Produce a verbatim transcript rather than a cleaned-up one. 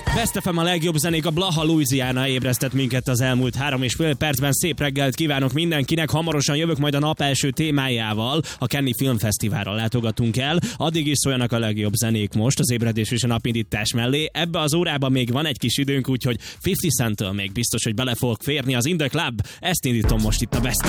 Best ef em a legjobb zenék, a Blaha Louisiana ébresztett minket az elmúlt három és fél percben. Szép reggelt kívánok mindenkinek, hamarosan jövök majd a nap első témájával, a Cannes Filmfesztiválra látogatunk el. Addig is szóljanak a legjobb zenék most az ébredés és a napindítás mellé. Ebbe az órában még van egy kis időnk, úgyhogy ötven Centtől még biztos, hogy bele fogok férni az In The Club. Ezt indítom most itt a Best